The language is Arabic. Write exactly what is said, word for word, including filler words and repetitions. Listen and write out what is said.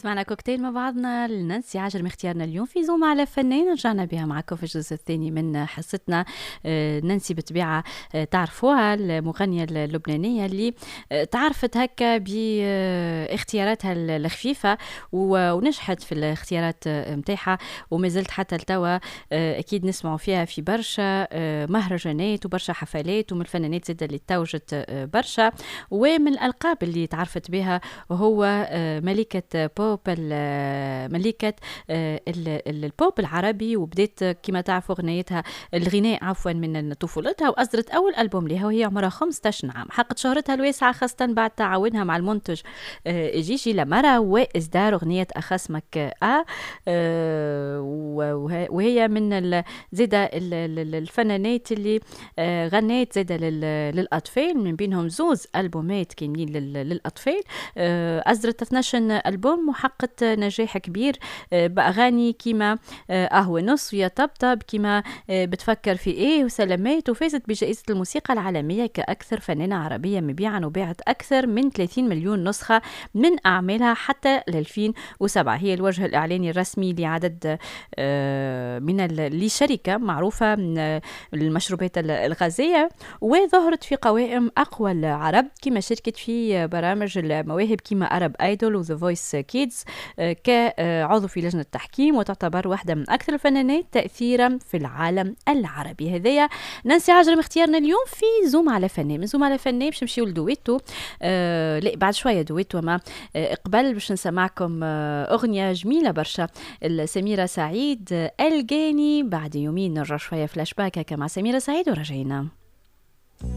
سمعنا كوكتيل مع بعضنا لنانسي عجرم اختيارنا اليوم في زوم على فنان. رجعنا بها معكم في الجزء الثاني من حصتنا. نانسي بطبيعة تعرفوها، المغنية اللبنانية اللي تعرفت هكا باختياراتها الخفيفة ونجحت في الاختيارات متاعها، وما زلت حتى لتوا أكيد نسمعوا فيها في برشا مهرجانات وبرشا حفلات، ومن الفنانات زادة اللي توجت برشا. ومن الألقاب اللي تعرفت بها هو ملكة بوب، ملكة البوب العربي، وبدأت كما تعرفوا غنيتها الغناء عفوا من طفولتها، وأصدرت أول ألبوم لها وهي عمرها خمسة عشر عام. حققت شهرتها الواسعة خاصة بعد تعاونها مع المنتج جيجي لامارا وإصدار أغنية أخصمك أ، وهي من زادة الفنانات اللي غنيت زادة للأطفال، من بينهم زوز ألبومات كاملين للأطفال. أصدرت اثنا عشر ألبوم وحققت نجاح كبير بأغاني كيما أهو نص ويا طبطب، كيما بتفكر في إيه وسلامات، وفازت بجائزة الموسيقى العالمية كأكثر فنانة عربية مبيعا، وباعت أكثر من ثلاثين مليون نسخة من أعمالها حتى ل ألفين وسبعة. هي الوجه الإعلاني الرسمي لعدد من لشركة معروفة من المشروبات الغازية، وظهرت في قوائم أقوى العرب كما شاركت في برامج المواهب كما أرب آيدول وذا فويس كيدز كعضو في لجنة التحكيم، وتعتبر واحدة من أكثر الفنانات تأثيرا في العالم العربي. هذايا نانسي عجرم اختيارنا اليوم في زوم على فنان. من زوم على فنان باش نمشيو لدويتو، آه لا بعد شوية دويتو ما آه قبل باش نسمعكم آه أغنية جميلة برشا سميرة سعيد الجاني. بعد يومين نرجع شوية فلاش باك مع سميرة سعيد ورجعنا.